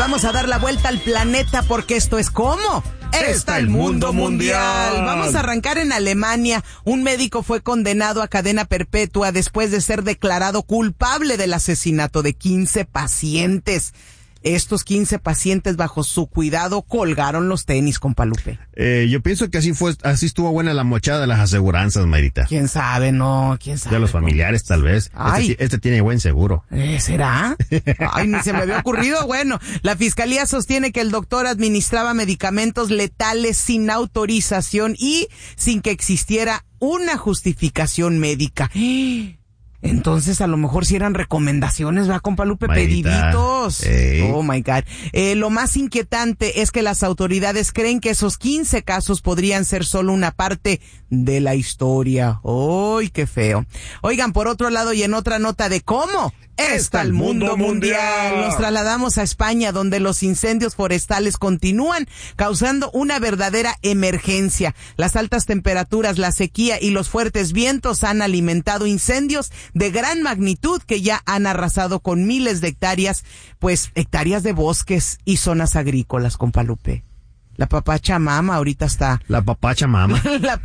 vamos a dar la vuelta al planeta porque esto es como está el mundo mundial. Vamos a arrancar en Alemania. Un médico fue condenado a cadena perpetua después de ser declarado culpable del asesinato de 15 pacientes. Estos 15 pacientes bajo su cuidado colgaron los tenis, compa Lupe. Yo pienso que así estuvo buena la mochada de las aseguranzas, Mayrita. ¿Quién sabe? No, quién sabe. De los familiares, tal vez. Este tiene buen seguro. ¿Será? Ay, ni se me había ocurrido. Bueno, la fiscalía sostiene que el doctor administraba medicamentos letales sin autorización y sin que existiera una justificación médica. Entonces, a lo mejor si eran recomendaciones, ¿verdad, compa Lupe? Mayrita, Pediditos. Oh, my God. Lo más inquietante es que las autoridades creen que esos 15 casos podrían ser solo una parte de la historia. ¡Uy, qué feo! Oigan, por otro lado y en otra nota de cómo está el mundo mundial. Nos trasladamos a España, donde los incendios forestales continúan causando una verdadera emergencia. Las altas temperaturas, la sequía y los fuertes vientos han alimentado incendios de gran magnitud que ya han arrasado con miles de hectáreas, pues hectáreas de bosques y zonas agrícolas, compa Lupe. La Pachamama ahorita está. La Pachamama.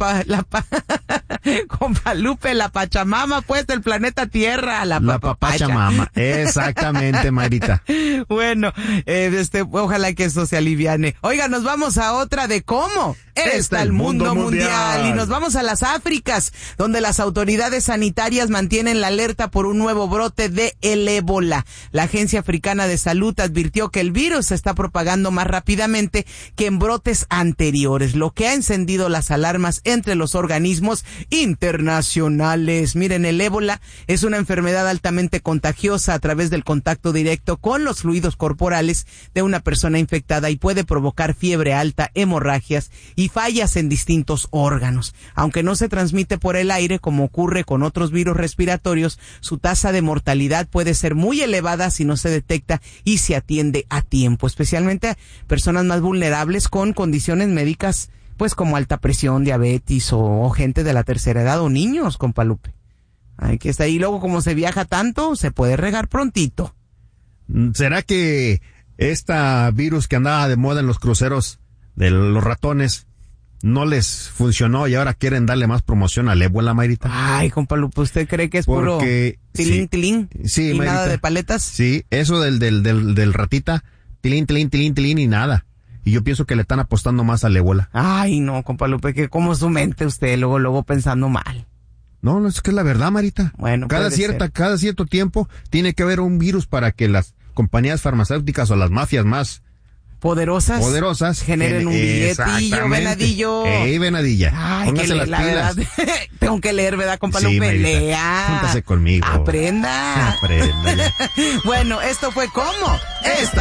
Compa Lupe, la Pachamama, pues, del planeta Tierra. La Pachamama. Exactamente, Mayrita. Bueno, ojalá que esto se aliviane. Oiga, nos vamos a otra de cómo está el mundo mundial. Y nos vamos a las Áfricas, donde las autoridades sanitarias mantienen la alerta por un nuevo brote de el ébola. La Agencia Africana de Salud advirtió que el virus se está propagando más rápidamente que en brotes anteriores, lo que ha encendido las alarmas entre los organismos internacionales. Miren, el ébola es una enfermedad altamente contagiosa a través del contacto directo con los fluidos corporales de una persona infectada y puede provocar fiebre alta, hemorragias y fallas en distintos órganos. Aunque no se transmite por el aire como ocurre con otros virus respiratorios, su tasa de mortalidad puede ser muy elevada si no se detecta y se atiende a tiempo, especialmente a personas más vulnerables con condiciones médicas, pues como alta presión, diabetes o gente de la tercera edad o niños, compa Lupe. Ay, que está ahí. Luego, como se viaja tanto, se puede regar prontito. ¿Será que esta virus que andaba de moda en los cruceros de los ratones no les funcionó y ahora quieren darle más promoción al ébola, Mayrita? Ay, compa Lupe, ¿usted cree que es puro tilín, tilín? Sí, ¿Y Mayrita, nada de paletas? Sí, eso del ratita, tilín, tilín, tilín, tilín y nada. Y yo pienso que le están apostando más al ébola. Ay, no, compa Lupe, que como su mente usted luego pensando mal. No, es que es la verdad, Marita. Bueno, cada cierto tiempo tiene que haber un virus para que las compañías farmacéuticas o las mafias más poderosas generen un billetillo, venadillo. Venadilla. Ay, póngase las pilas. Verdad, tengo que leer, ¿verdad, compa Sí, Lupe? Marita, Lea. júntase conmigo. Aprenda. Aprenda. Bueno, esto fue ¿Cómo está